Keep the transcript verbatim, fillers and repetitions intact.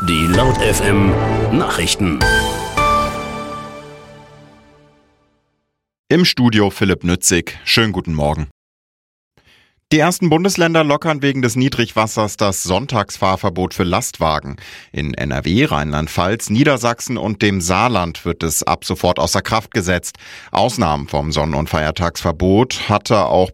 Die Laut F M Nachrichten. Im Studio Philipp Nützig. Schönen guten Morgen. Die ersten Bundesländer lockern wegen des Niedrigwassers das Sonntagsfahrverbot für Lastwagen. In N R W, Rheinland-Pfalz, Niedersachsen und dem Saarland wird es ab sofort außer Kraft gesetzt. Ausnahmen vom Sonn- und Feiertagsverbot hatte auch